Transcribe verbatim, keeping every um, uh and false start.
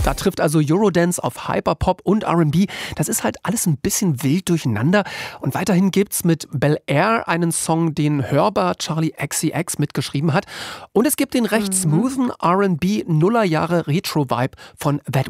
Da trifft also Eurodance auf Hyperpop und R and B. Das ist halt alles ein bisschen wild durcheinander. Und weiterhin gibt's mit Bel Air einen Song, den hörbar Charlie X C X mitgeschrieben hat. Und es gibt den recht smoothen R and B Nullerjahre Retro-Vibe von That